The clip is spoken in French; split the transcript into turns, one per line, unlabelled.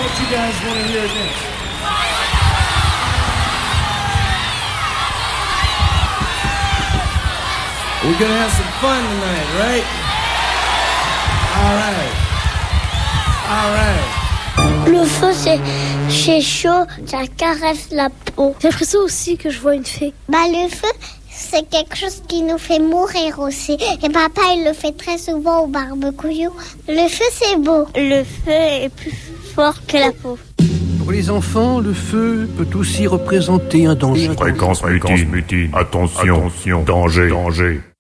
what you guys want to hear next. We're gonna have some fun tonight, right? All right.
Le feu, c'est chaud, ça caresse la peau.
J'ai l'impression aussi que je vois une fée.
Le feu, c'est quelque chose qui nous fait mourir aussi. Et papa, il le fait très souvent au barbecue. Le feu, c'est beau. Le feu est plus fort que la peau.
Pour les enfants, le feu peut aussi représenter un danger.
Fréquence mutine. Attention, danger.